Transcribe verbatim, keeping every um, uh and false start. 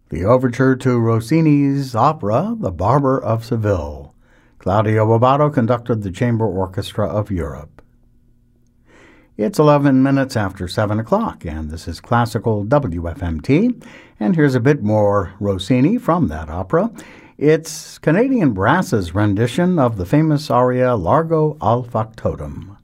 the overture to Rossini's opera, The Barber of Seville. Claudio Abbado conducted the Chamber Orchestra of Europe. It's eleven minutes after seven o'clock, and this is Classical W F M T, and here's a bit more Rossini from that opera. It's Canadian Brass's rendition of the famous aria Largo al Factotum.